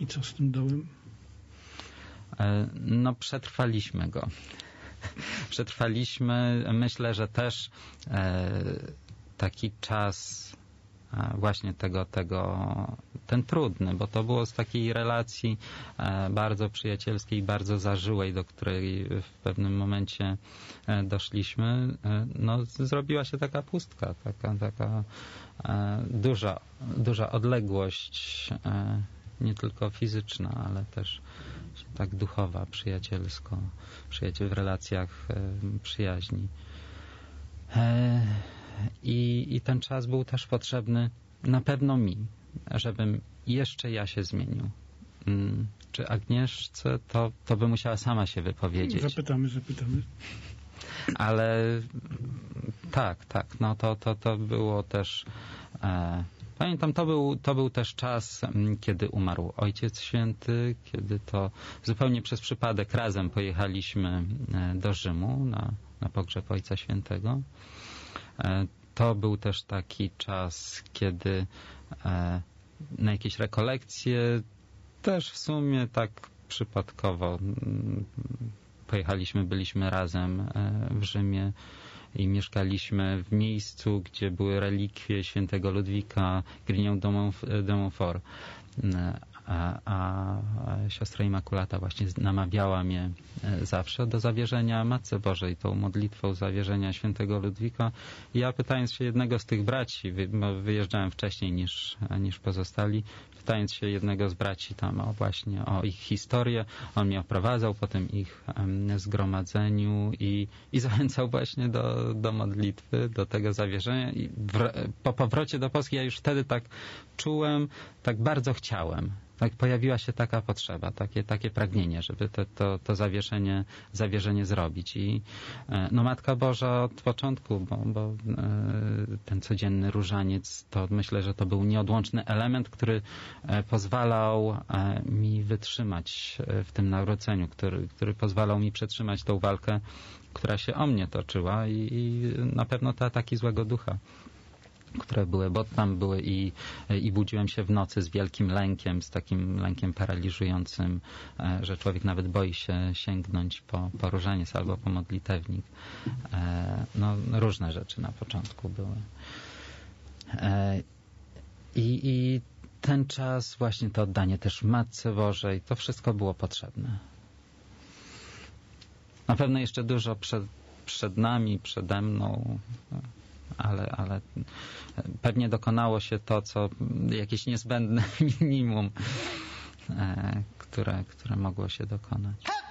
I co z tym dołem? No, przetrwaliśmy go. Przetrwaliśmy, myślę, że też taki czas właśnie ten trudny, bo to było z takiej relacji bardzo przyjacielskiej, bardzo zażyłej, do której w pewnym momencie doszliśmy, no zrobiła się taka pustka, taka duża odległość, nie tylko fizyczna, ale też tak duchowa, przyjacielsko, w relacjach przyjaźni. I ten czas był też potrzebny na pewno mi, żebym jeszcze ja się zmienił. Czy Agnieszce, to by musiała sama się wypowiedzieć. Zapytamy. Ale tak, no to było też... Pamiętam, to był też czas, kiedy umarł Ojciec Święty, kiedy to zupełnie przez przypadek razem pojechaliśmy do Rzymu na pogrzeb Ojca Świętego. To był też taki czas, kiedy na jakieś rekolekcje też w sumie tak przypadkowo byliśmy razem w Rzymie i mieszkaliśmy w miejscu, gdzie były relikwie świętego Ludwika Grignion de Montfort. A siostra Immaculata właśnie namawiała mnie zawsze do zawierzenia Matce Bożej tą modlitwą zawierzenia świętego Ludwika. I ja pytając się jednego z tych braci, bo wyjeżdżałem wcześniej niż pozostali, pytając się jednego z braci tam właśnie o ich historię, on mnie oprowadzał po tym ich zgromadzeniu i zachęcał właśnie do modlitwy, do tego zawierzenia. I po powrocie do Polski ja już wtedy tak czułem, tak bardzo chciałem. Tak pojawiła się taka potrzeba, takie pragnienie, żeby to zawierzenie zrobić. I no Matka Boża od początku, bo ten codzienny różaniec, to myślę, że to był nieodłączny element, który pozwalał mi wytrzymać w tym narodzeniu, który pozwalał mi przetrzymać tą walkę, która się o mnie toczyła i na pewno te ataki złego ducha, które były, bo tam były i budziłem się w nocy z wielkim lękiem, z takim lękiem paraliżującym, że człowiek nawet boi się sięgnąć po różaniec albo po modlitewnik. No, różne rzeczy na początku były. I ten czas, właśnie to oddanie też Matce Bożej, to wszystko było potrzebne. Na pewno jeszcze dużo przed nami, przede mną, ale pewnie dokonało się to, co jakieś niezbędne minimum, które mogło się dokonać.